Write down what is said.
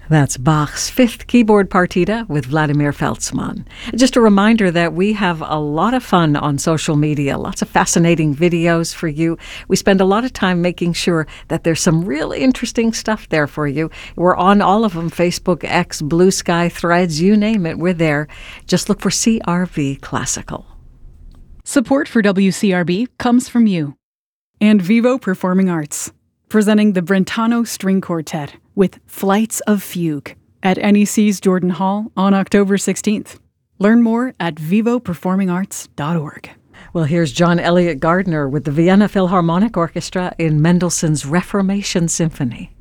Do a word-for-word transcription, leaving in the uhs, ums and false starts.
That's Bach's Fifth Keyboard Partita with Vladimir Feltzmann. Just a reminder that we have a lot of fun on social media, lots of fascinating videos for you. We spend a lot of time making sure that there's some really interesting stuff there for you. We're on all of them, Facebook, X, Blue Sky, Threads, you name it, we're there. Just look for C R V Classical. Support for W C R B comes from you and Vivo Performing Arts, presenting the Brentano String Quartet with Flights of Fugue at N E C's Jordan Hall on October sixteenth. Learn more at vivo performing arts dot org. Well, here's John Elliott Gardner with the Vienna Philharmonic Orchestra in Mendelssohn's Reformation Symphony.